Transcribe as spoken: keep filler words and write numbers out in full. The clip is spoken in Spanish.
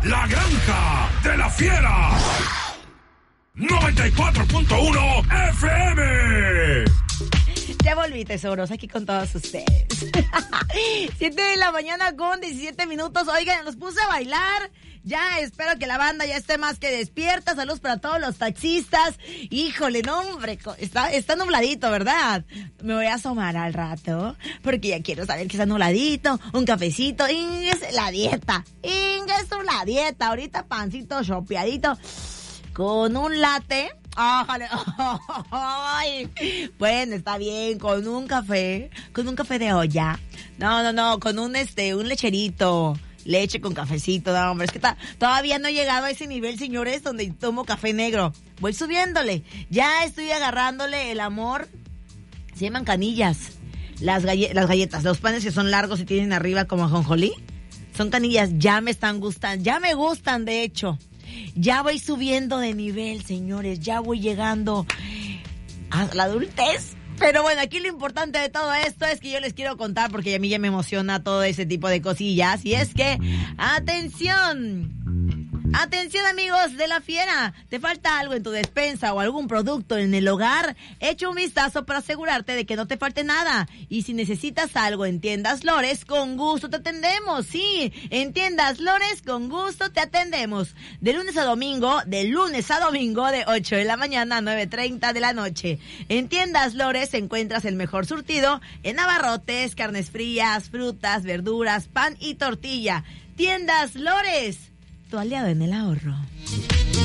La Granja de la Fiera. noventa y cuatro punto uno F M. Ya volví, tesoros, aquí con todos ustedes. siete de la mañana con diecisiete minutos. Oigan, los puse a bailar. Ya espero que la banda ya esté más que despierta. Saludos para todos los taxistas. Híjole, no, hombre, está, está nubladito, ¿verdad? Me voy a asomar al rato, porque ya quiero saber que está nubladito. Un cafecito. Ingues la dieta. Ingues la dieta. Ahorita pancito chopeadito con un latte. ¡Ájale! ¡Ay! Bueno, está bien, con un café, con un café de olla. No, no, no, con un este, un lecherito, leche con cafecito, no, hombre, es que ta, todavía no he llegado a ese nivel, señores, donde tomo café negro. Voy subiéndole, ya estoy agarrándole el amor. Se llaman canillas, las, galle- las galletas, los panes que son largos y tienen arriba como ajonjolí. Son canillas, ya me están gustando, ya me gustan, de hecho. Ya voy subiendo de nivel, señores, ya voy llegando a la adultez. Pero bueno, aquí lo importante de todo esto es que yo les quiero contar, porque a mí ya me emociona todo ese tipo de cosillas. Y es que, atención, atención amigos de la Fiera, ¿te falta algo en tu despensa o algún producto en el hogar? Echa un vistazo para asegurarte de que no te falte nada. Y si necesitas algo en Tiendas Lores, con gusto te atendemos. Sí, en Tiendas Lores, con gusto te atendemos. De lunes a domingo, de lunes a domingo, de ocho de la mañana a nueve treinta de la noche. En Tiendas Lores encuentras el mejor surtido en abarrotes, carnes frías, frutas, verduras, pan y tortilla. Tiendas Lores, tu aliado en el ahorro.